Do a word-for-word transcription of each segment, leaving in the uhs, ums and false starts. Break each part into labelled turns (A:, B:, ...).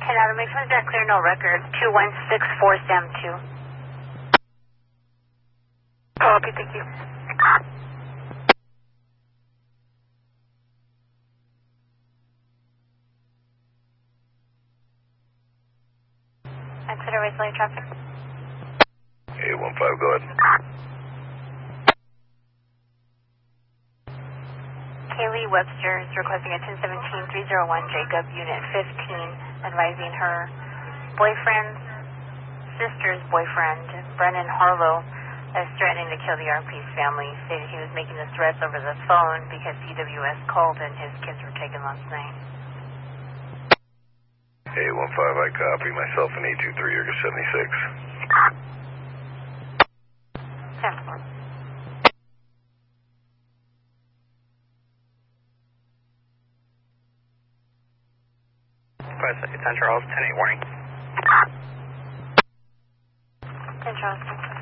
A: ten Adam, make sure that clear, no record. two one six four Sam two. Copy, thank you. Consider race light traffic.
B: eight one five, go ahead.
A: Kaylee Webster is requesting a ten seventeen three oh one Jacob, Unit fifteen, advising her boyfriend, sister's boyfriend, Brennan Harlow, is threatening to kill the R P's family. Stated he was making the threats over the phone because E W S called and his kids were taken last night.
B: eight one five, I copy. Myself and eight two three, you're seventy-six.
A: ten four.
C: Five second, ten Charles, ten eight warning.
A: ten Charles, ten four.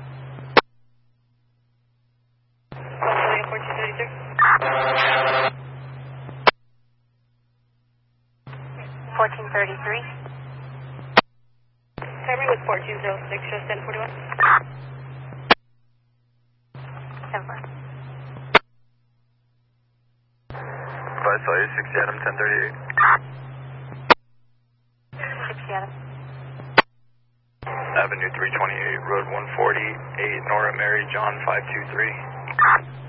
C: fourteen thirty-six.
A: fourteen thirty-three.
C: Primary with fourteen oh six, just ten forty-one.
A: ten four.
B: Five, saw you, sixty Adam, ten thirty-eight.
A: sixty Adam.
B: Avenue three twenty-eight, Road one forty-eight, Nora Mary John five two three.